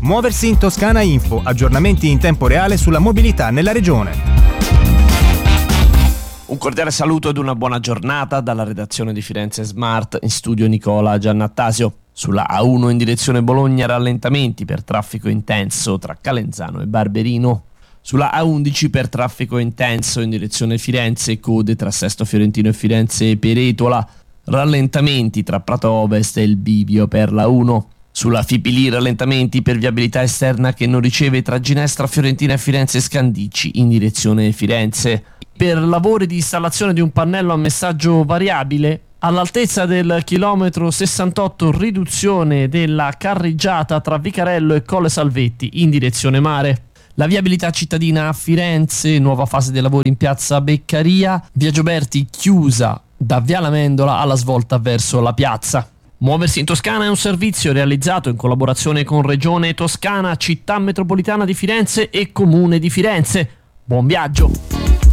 Muoversi in Toscana Info, aggiornamenti in tempo reale sulla mobilità nella regione. Un cordiale saluto ed una buona giornata dalla redazione di Firenze Smart, in studio Nicola Giannattasio. Sulla A1 in direzione Bologna rallentamenti per traffico intenso tra Calenzano e Barberino. Sulla A11 per traffico intenso in direzione Firenze, code tra Sesto Fiorentino e Firenze Peretola. Rallentamenti tra Prato Ovest e il bivio per la 1. Sulla Fipili rallentamenti per viabilità esterna che non riceve tra Ginestra Fiorentina e Firenze Scandicci in direzione Firenze. Per lavori di installazione di un pannello a messaggio variabile all'altezza del chilometro 68, riduzione della carreggiata tra Vicarello e Colle Salvetti in direzione mare. La viabilità cittadina a Firenze, nuova fase dei lavori in piazza Beccaria, via Gioberti chiusa da via Lamendola alla svolta verso la piazza. Muoversi in Toscana è un servizio realizzato in collaborazione con Regione Toscana, Città Metropolitana di Firenze e Comune di Firenze. Buon viaggio!